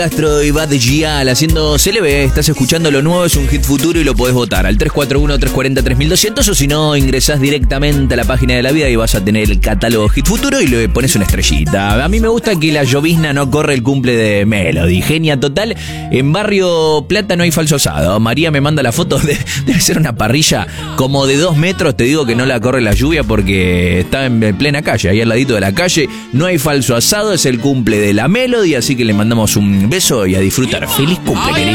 Castro y Bad Gyal haciendo CLB. Estás escuchando lo nuevo, es un hit futuro y lo podés votar al 341-340-3200 o si no, ingresás directamente a la página de La Vida y vas a tener el catálogo hit futuro y le pones una estrellita. A mí me gusta que la llovizna no corre el cumple de Melody. Genia total. En Barrio Plata no hay falso asado. María me manda la foto, debe ser una parrilla como de 2 metros. Te digo que no la corre la lluvia porque está en plena calle, ahí al ladito de la calle. No hay falso asado, es el cumple de la Melody, así que le mandamos un beso y a disfrutar. ¡Feliz cumple, querido!